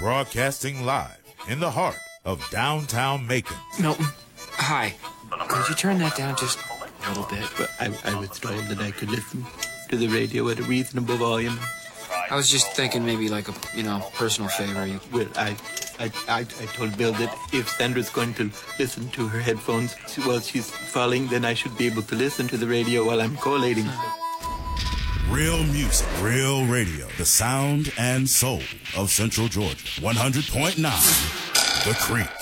Broadcasting live in the heart of downtown Macon. Milton, hi. Could you turn that down just a little bit? But I was told that I could listen to the radio at a reasonable volume. I was just thinking maybe like a, personal favor. Well, I told Bill that if Sandra's going to listen to her headphones while she's falling, then I should be able to listen to the radio while I'm collating. Real music, real radio. The sound and soul of Central Georgia. 100.9 The Creek.